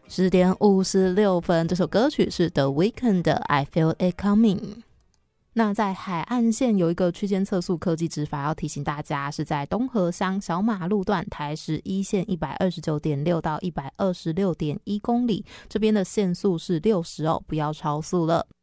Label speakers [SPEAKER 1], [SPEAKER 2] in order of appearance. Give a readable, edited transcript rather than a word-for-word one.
[SPEAKER 1] 10:56，这首歌曲是 The Weeknd 的 I Feel It Coming。那在海岸线有一个区间测速科技执法要提醒大家，是在东河乡小马路段台十一线 129.6 到 126.1 公里，这边的限速是60哦，不要超速了。